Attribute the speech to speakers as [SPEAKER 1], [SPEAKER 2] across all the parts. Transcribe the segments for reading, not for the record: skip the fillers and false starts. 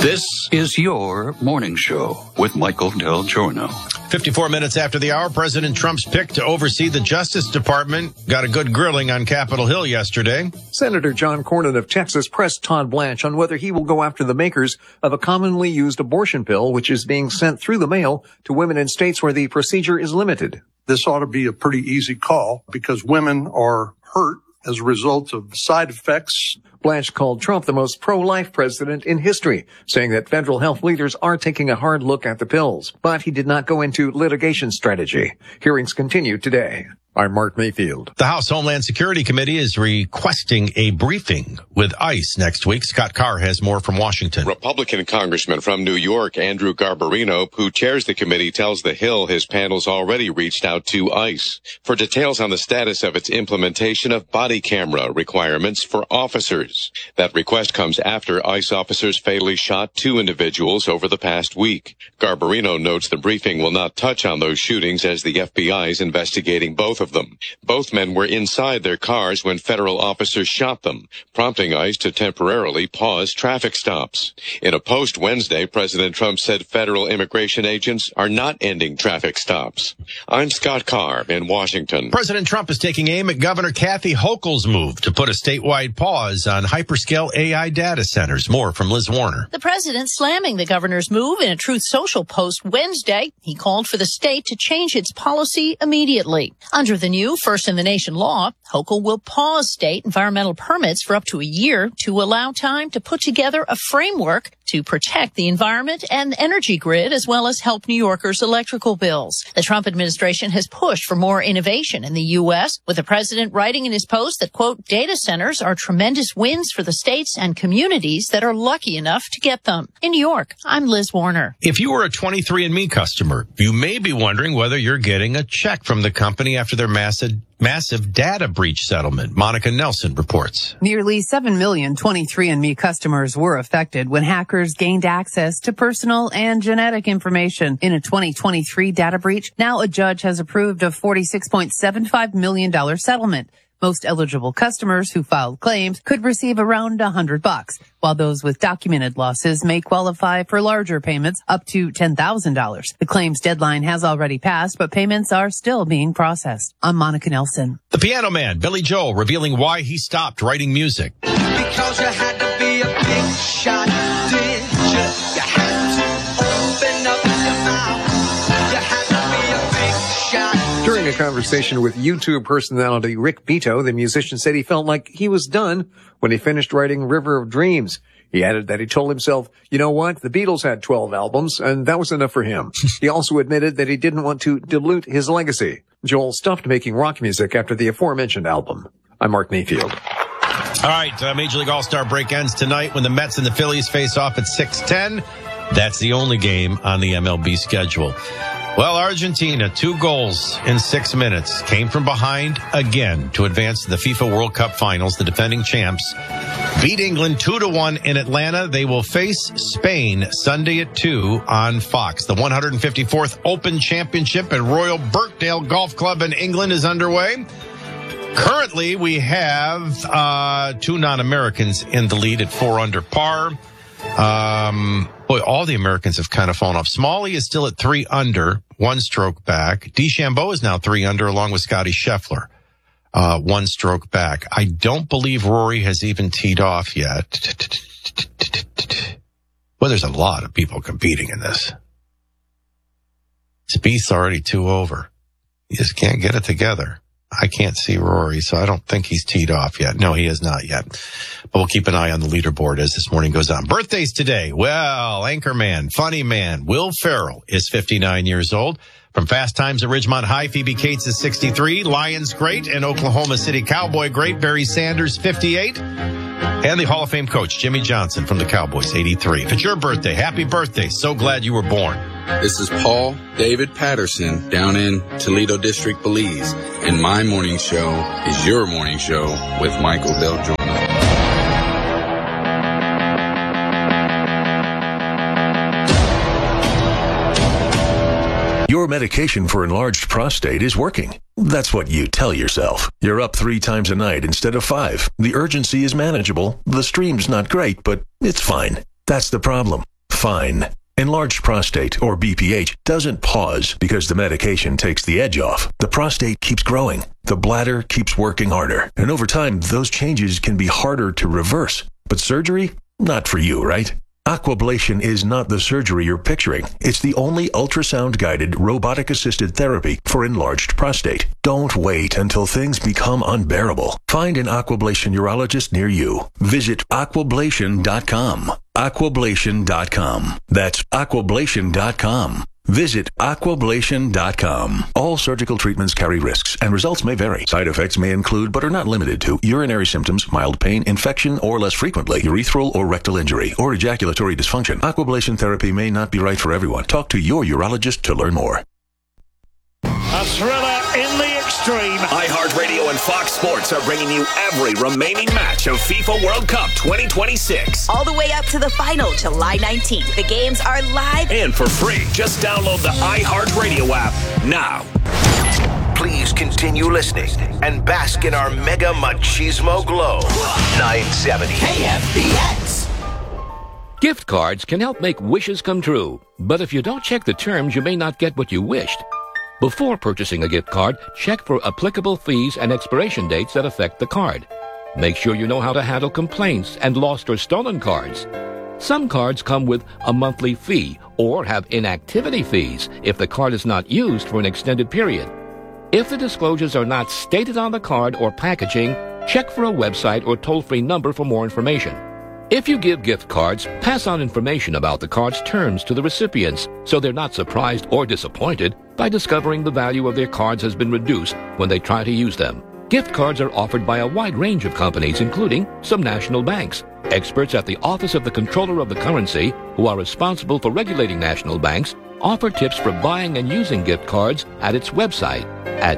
[SPEAKER 1] This is your morning show with Michael Del Giorno.
[SPEAKER 2] 54 minutes after the hour, President Trump's pick to oversee the Justice Department got a good grilling on Capitol Hill yesterday.
[SPEAKER 3] Senator John Cornyn of Texas pressed Todd Blanche on whether he will go after the makers of a commonly used abortion pill, which is being sent through the mail to women in states where the procedure is limited.
[SPEAKER 4] This ought to be a pretty easy call because women are hurt as a result of side effects.
[SPEAKER 3] Blanche called Trump the most pro-life president in history, saying that federal health leaders are taking a hard look at the pills. But he did not go into litigation strategy. Hearings continue today. I'm Mark Mayfield.
[SPEAKER 2] The House Homeland Security Committee is requesting a briefing with ICE next week. Scott Carr has more from Washington.
[SPEAKER 5] Republican Congressman from New York, Andrew Garbarino, who chairs the committee, tells The Hill his panel's already reached out to ICE for details on the status of its implementation of body camera requirements for officers. That request comes after ICE officers fatally shot 2 individuals over the past week. Garbarino notes the briefing will not touch on those shootings as the FBI is investigating both of them. Both men were inside their cars when federal officers shot them, prompting ICE to temporarily pause traffic stops. In a post Wednesday, President Trump said federal immigration agents are not ending traffic stops. I'm Scott Carr in Washington.
[SPEAKER 2] President Trump is taking aim at Governor Kathy Hochul's move to put a statewide pause on hyperscale AI data centers. More from Liz Warner.
[SPEAKER 6] The president slamming the governor's move in a Truth Social post Wednesday. He called for the state to change its policy immediately. Under the new first-in-the-nation law, Hochul will pause state environmental permits for up to a year to allow time to put together a framework to protect the environment and energy grid, as well as help New Yorkers' electrical bills. The Trump administration has pushed for more innovation in the U.S., with the president writing in his post that, quote, data centers are tremendous wins for the states and communities that are lucky enough to get them. In New York, I'm Liz Warner.
[SPEAKER 2] If you were a 23andMe customer, you may be wondering whether you're getting a check from the company after their massive data breach settlement. Monica Nelson reports.
[SPEAKER 7] Nearly 7 million 23andMe customers were affected when hackers gained access to personal and genetic information in a 2023 data breach. Now a judge has approved a $46.75 million settlement. Most eligible customers who filed claims could receive around $100, while those with documented losses may qualify for larger payments up to $10,000. The claims deadline has already passed, but payments are still being processed. I'm Monica Nelson.
[SPEAKER 2] The Piano Man, Billy Joel, revealing why he stopped writing music.
[SPEAKER 8] Because you had to be a big shot, did you? You had to open up your mouth. You had to be a big shot.
[SPEAKER 3] During a conversation with YouTube personality Rick Beato, the musician said he felt like he was done when he finished writing River of Dreams. He added that he told himself, you know what, the Beatles had 12 albums, and that was enough for him. He also admitted that he didn't want to dilute his legacy. Joel stopped making rock music after the aforementioned album. I'm Mark Mayfield.
[SPEAKER 2] All right, Major League All-Star break ends tonight when the Mets and the Phillies face off at 6:10. That's the only game on the MLB schedule. Well, Argentina, 2 goals in 6 minutes, came from behind again to advance to the FIFA World Cup Finals. The defending champs beat England 2-1 in Atlanta. They will face Spain Sunday at 2 on Fox. The 154th Open Championship at Royal Birkdale Golf Club in England is underway. Currently, we have 2 non-Americans in the lead at 4 under par. Boy, all the Americans have kind of fallen off. Smalley is still at 3 under, 1 stroke back. DeChambeau is now 3 under, along with Scotty Scheffler, 1 stroke back. I don't believe Rory has even teed off yet. Well, there's a lot of people competing in this. Spieth's already 2 over. He just can't get it together. I can't see Rory, so I don't think he's teed off yet. No, he is not yet. But we'll keep an eye on the leaderboard as this morning goes on. Birthdays today. Well, Anchorman, Funny Man, Will Ferrell is 59 years old. From Fast Times at Ridgemont High, Phoebe Cates is 63. Lions great and Oklahoma City Cowboy great, Barry Sanders, 58. And the Hall of Fame coach, Jimmy Johnson from the Cowboys, 83. If it's your birthday, happy birthday. So glad you were born.
[SPEAKER 9] This is Paul David Patterson down in Toledo District, Belize. And my morning show is your morning show with Michael Del Giorno.
[SPEAKER 10] Your medication for enlarged prostate is working. That's what you tell yourself. You're up 3 times a night instead of 5. The urgency is manageable. The stream's not great, but it's fine. That's the problem. fine. Enlarged prostate, or BPH, doesn't pause because the medication takes the edge off. The prostate keeps growing. The bladder keeps working harder. And over time, those changes can be harder to reverse. But surgery? Not for you, right? Aquablation is not the surgery you're picturing. It's the only ultrasound-guided, robotic-assisted therapy for enlarged prostate. Don't wait until things become unbearable. Find an Aquablation urologist near you. Visit aquablation.com. Aquablation.com. That's aquablation.com. Visit aquablation.com. All surgical treatments carry risks, and results may vary. Side effects may include, but are not limited to, urinary symptoms, mild pain, infection, or less frequently, urethral or rectal injury, or ejaculatory dysfunction. Aquablation therapy may not be right for everyone. Talk to your urologist to learn more.
[SPEAKER 11] A thriller in the extreme.
[SPEAKER 12] iHeartRadio and Fox Sports are bringing you every remaining match of FIFA World Cup 2026.
[SPEAKER 13] All the way up to the final, July 19th. The games are live
[SPEAKER 12] and for free. Just download the iHeartRadio app now.
[SPEAKER 14] Please continue listening and bask in our mega machismo glow. 970 KFBX.
[SPEAKER 15] Gift cards can help make wishes come true, but if you don't check the terms, you may not get what you wished. Before purchasing a gift card, check for applicable fees and expiration dates that affect the card. Make sure you know how to handle complaints and lost or stolen cards. Some cards come with a monthly fee or have inactivity fees if the card is not used for an extended period. If the disclosures are not stated on the card or packaging, check for a website or toll-free number for more information. If you give gift cards, pass on information about the card's terms to the recipients so they're not surprised or disappointed by discovering the value of their cards has been reduced when they try to use them. Gift cards are offered by a wide range of companies, including some national banks. Experts at the Office of the Comptroller of the Currency, who are responsible for regulating national banks, offer tips for buying and using gift cards at its website at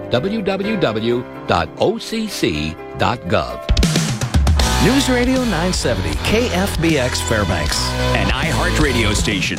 [SPEAKER 15] www.occ.gov.
[SPEAKER 16] News Radio 970, KFBX Fairbanks, an iHeartRadio station.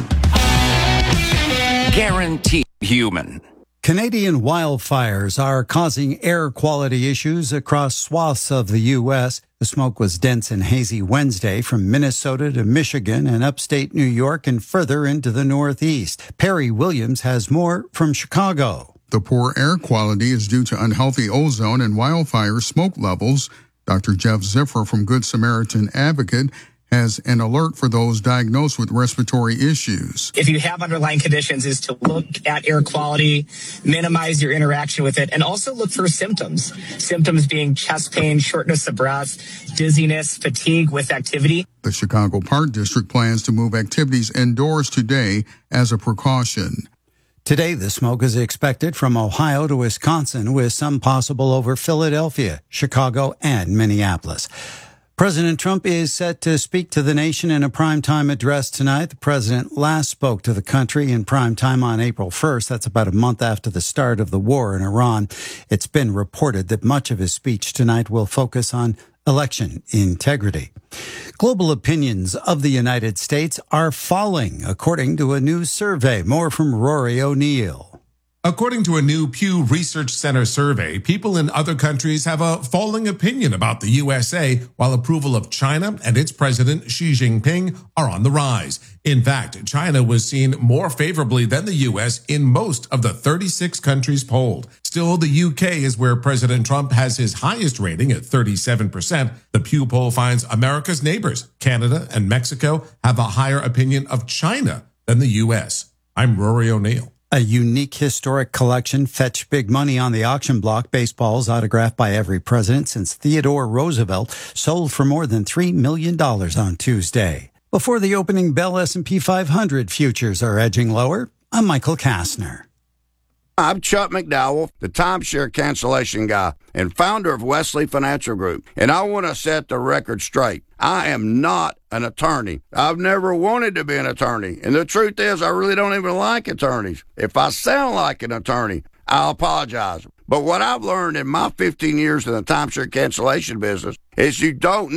[SPEAKER 16] Guaranteed human.
[SPEAKER 17] Canadian wildfires are causing air quality issues across swaths of the U.S. The smoke was dense and hazy Wednesday from Minnesota to Michigan and upstate New York and further into the Northeast. Perry Williams has more from Chicago.
[SPEAKER 18] The poor air quality is due to unhealthy ozone and wildfire smoke levels. Dr. Jeff Ziffer from Good Samaritan Advocate has an alert for those diagnosed with respiratory issues.
[SPEAKER 19] If you have underlying conditions, is to look at air quality, minimize your interaction with it, and also look for symptoms. Symptoms being chest pain, shortness of breath, dizziness, fatigue with activity.
[SPEAKER 18] The Chicago Park District plans to move activities indoors today as a precaution.
[SPEAKER 17] Today, the smoke is expected from Ohio to Wisconsin, with some possible over Philadelphia, Chicago, and Minneapolis. President Trump is set to speak to the nation in a primetime address tonight. The president last spoke to the country in primetime on April 1st. That's about a month after the start of the war in Iran. It's been reported that much of his speech tonight will focus on election integrity. Global opinions of the United States are falling, according to a new survey. More from Rory O'Neill.
[SPEAKER 20] According to a new Pew Research Center survey, people in other countries have a falling opinion about the USA, while approval of China and its president Xi Jinping are on the rise. In fact, China was seen more favorably than the U.S. in most of the 36 countries polled. Still, the U.K. is where President Trump has his highest rating at 37%. The Pew poll finds America's neighbors, Canada and Mexico, have a higher opinion of China than the U.S. I'm Rory O'Neill.
[SPEAKER 17] A unique historic collection fetched big money on the auction block. Baseballs autographed by every president since Theodore Roosevelt sold for more than $3 million on Tuesday. Before the opening bell, S&P 500 futures are edging lower. I'm Michael Kastner.
[SPEAKER 21] I'm Chuck McDowell, the timeshare cancellation guy and founder of Wesley Financial Group, and I want to set the record straight. I am not an attorney. I've never wanted to be an attorney, and the truth is I really don't even like attorneys. If I sound like an attorney, I'll apologize. But what I've learned in my 15 years in the timeshare cancellation business is you don't